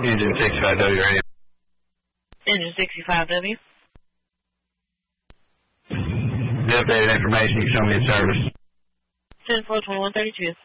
Engine 65W radio. Engine 65W. The updated information you show me in service. 10-4-2132.